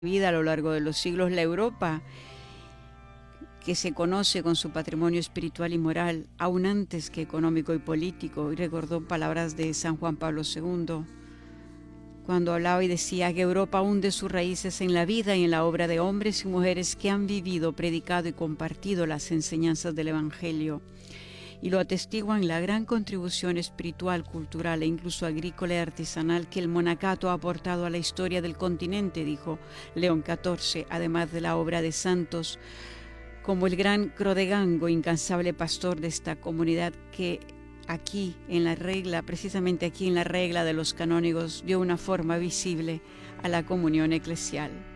vida a lo largo de los siglos. La Europa que se conoce con su patrimonio espiritual y moral, aún antes que económico y político, y recordó palabras de San Juan Pablo II, cuando hablaba y decía que Europa hunde sus raíces en la vida y en la obra de hombres y mujeres que han vivido, predicado y compartido las enseñanzas del Evangelio, y lo atestiguan la gran contribución espiritual, cultural e incluso agrícola y artesanal que el monacato ha aportado a la historia del continente, dijo León XIV, además de la obra de santos como el gran Crodegango, incansable pastor de esta comunidad que aquí en la regla, precisamente aquí en la regla de los canónigos, dio una forma visible a la comunión eclesial.